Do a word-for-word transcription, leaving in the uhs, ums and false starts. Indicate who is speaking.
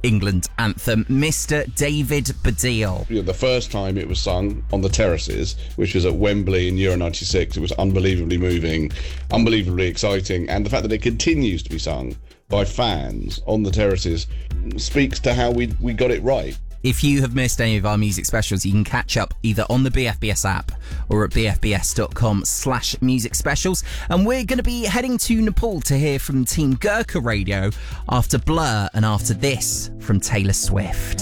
Speaker 1: England anthem, Mister David Baddiel.
Speaker 2: You know, the first time it was sung on the terraces, which was at Wembley in Euro ninety-six, it was unbelievably moving, unbelievably exciting, and the fact that it continues to be sung by fans on the terraces speaks to how we we got it right.
Speaker 1: If you have missed any of our music specials, you can catch up either on the B F B S app or at bfbs.com slash music specials. And we're going to be heading to Nepal to hear from Team Gurkha Radio after Blur and after this from Taylor Swift.